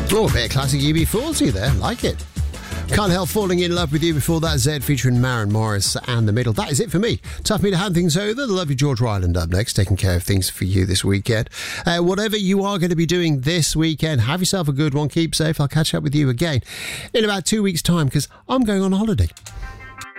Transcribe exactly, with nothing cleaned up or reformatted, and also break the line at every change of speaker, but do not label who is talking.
Oh, a bit of classic U B forty there. Like it. Can't help falling in love with you before that. Zed featuring Maren Morris and The Middle. That is it for me. Tough me to hand things over. The lovely George Ryland up next, taking care of things for you this weekend. Uh, whatever you are going to be doing this weekend, have yourself a good one. Keep safe. I'll catch up with you again in about two weeks' time because I'm going on holiday.